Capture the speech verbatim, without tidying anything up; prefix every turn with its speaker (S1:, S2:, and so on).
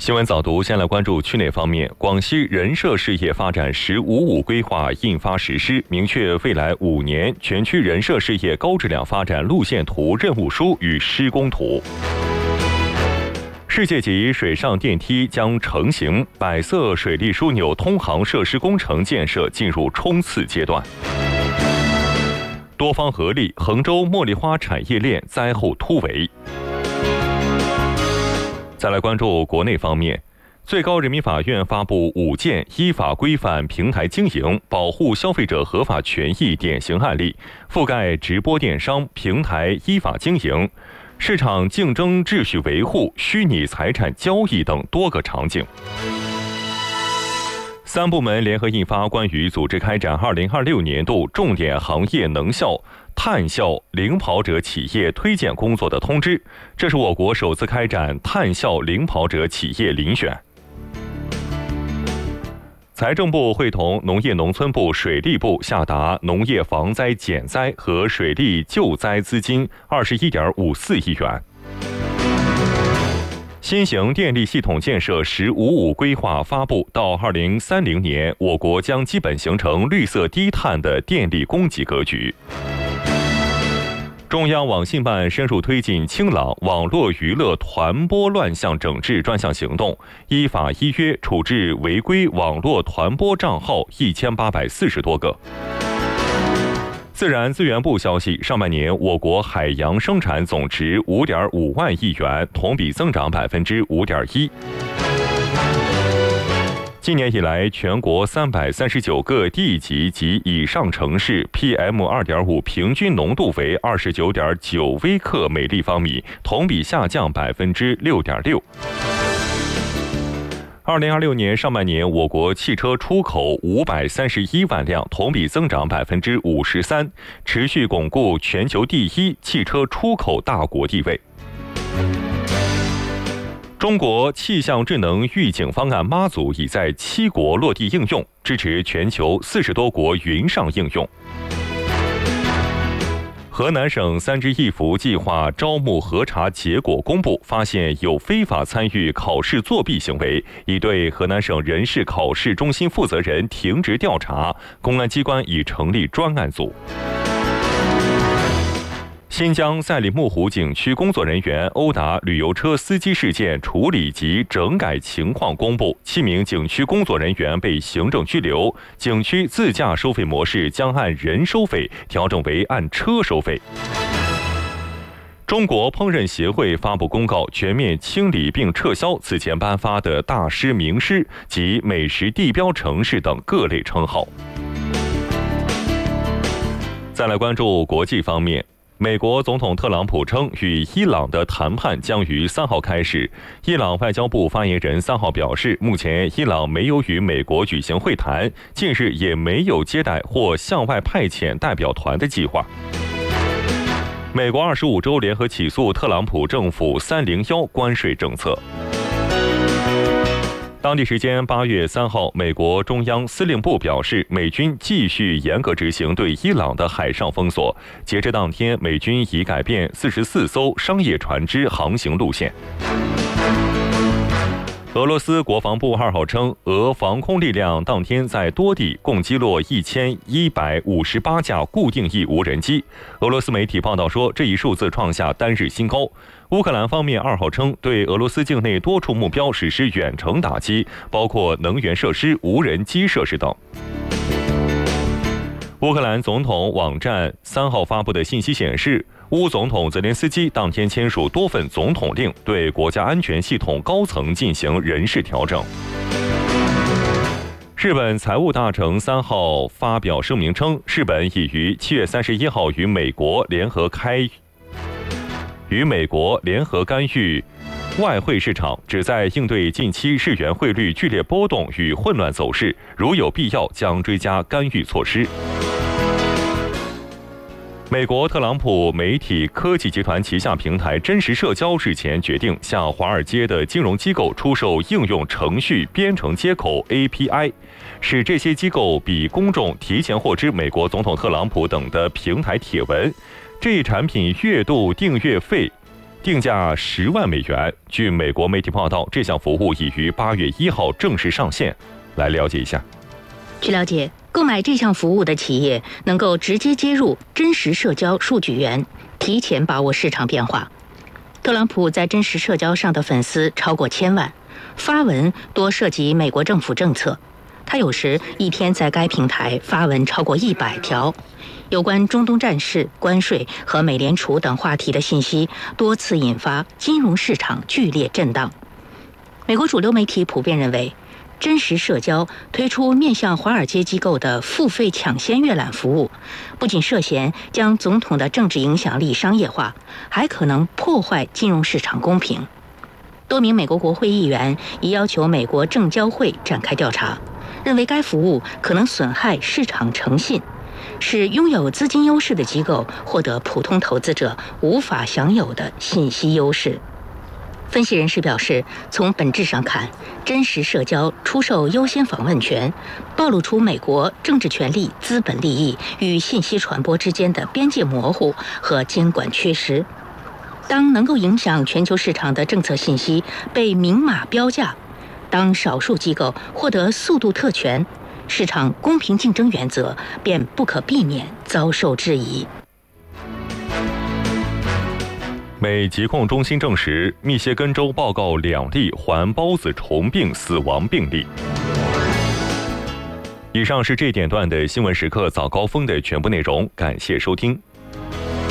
S1: 新闻早读，先来关注区内方面。广西人社事业发展“十五五”规划印发实施，明确未来五年全区人社事业高质量发展路线图、任务书与施工图。世界级水上电梯将成型，百色水利枢纽通航设施工程建设进入冲刺阶段。多方合力，衡州茉莉花产业链灾后突围。再来关注国内方面，最高人民法院发布五件依法规范平台经营、保护消费者合法权益典型案例，覆盖直播电商平台依法经营、市场竞争秩序维护、虚拟财产交易等多个场景。三部门联合印发关于组织开展二零二六年度重点行业能效碳效领跑者企业推荐工作的通知，这是我国首次开展碳效领跑者企业遴选。财政部会同农业农村部、水利部下达农业防灾减灾和水利救灾资金二十一点五四亿元。新型电力系统建设“十五五”规划发布，到二零三零年，我国将基本形成绿色低碳的电力供给格局。中央网信办深入推进清朗网络娱乐团播乱象整治专项行动，依法依约处置违规网络团播账号一千八百四十多个。自然资源部消息，上半年我国海洋生产总值五点五万亿元，同比增长百分之五点一。今年以来，全国三百三十九个地级及以上城市 P M 二点五 平均浓度为二十九点九微克每立方米，同比下降百分之六点六。二零二六年上半年，我国汽车出口五百三十一万辆，同比增长百分之五十三，持续巩固全球第一汽车出口大国地位。中国气象智能预警方案妈祖已在七国落地应用，支持全球四十多国云上应用。河南省三支一扶计划招募核查结果公布，发现有非法参与考试作弊行为，已对河南省人事考试中心负责人停职调查，公安机关已成立专案组。新疆赛里木湖景区工作人员殴打旅游车司机事件处理及整改情况公布，七名景区工作人员被行政拘留，景区自驾收费模式将按人收费调整为按车收费。中国烹饪协会发布公告，全面清理并撤销此前颁发的大师、名师及美食地标城市等各类称号。再来关注国际方面。美国总统特朗普称，与伊朗的谈判将于三号开始。伊朗外交部发言人三号表示，目前伊朗没有与美国举行会谈，近日也没有接待或向外派遣代表团的计划。美国二十五州联合起诉特朗普政府三零一关税政策。当地时间八月三号，美国中央司令部表示，美军继续严格执行对伊朗的海上封锁。截至当天，美军已改变四十四艘商业船只航行路线。俄罗斯国防部二号称，俄防空力量当天在多地共击落一千一百五十八架固定翼无人机。俄罗斯媒体报道说，这一数字创下单日新高。乌克兰方面二号称，对俄罗斯境内多处目标实施远程打击，包括能源设施、无人机设施等。乌克兰总统网站三号发布的信息显示，乌总统泽连斯基当天签署多份总统令，对国家安全系统高层进行人事调整。日本财务大臣三号发表声明称，日本已于七月三十一号与美国联合开与美国联合干预外汇市场，旨在应对近期日元汇率剧烈波动与混乱走势，如有必要将追加干预措施。美国特朗普媒体科技集团旗下平台真实社交日前决定向华尔街的金融机构出售应用程序编程接口 A P I， 使这些机构比公众提前获知美国总统特朗普等的平台帖文。这一产品月度订阅费定价十万美元。据美国媒体报道，这项服务已于八月一号正式上线。来了解一下。
S2: 据了解，购买这项服务的企业能够直接接入真实社交数据源，提前把握市场变化。特朗普在真实社交上的粉丝超过千万，发文多涉及美国政府政策。他有时一天在该平台发文超过一百条，有关中东战事、关税和美联储等话题的信息多次引发金融市场剧烈震荡。美国主流媒体普遍认为，真实社交推出面向华尔街机构的付费抢先阅览服务，不仅涉嫌将总统的政治影响力商业化，还可能破坏金融市场公平。多名美国国会议员已要求美国证交会展开调查，认为该服务可能损害市场诚信，使拥有资金优势的机构获得普通投资者无法享有的信息优势。分析人士表示，从本质上看，真实社交出售优先访问权，暴露出美国政治权力、资本利益与信息传播之间的边界模糊和监管缺失。当能够影响全球市场的政策信息被明码标价，当少数机构获得速度特权，市场公平竞争原则便不可避免遭受质疑。
S1: 美疾控中心证实，密歇根州报告两例环孢子虫病死亡病例。以上是这点段的新闻时刻早高峰的全部内容，感谢收听。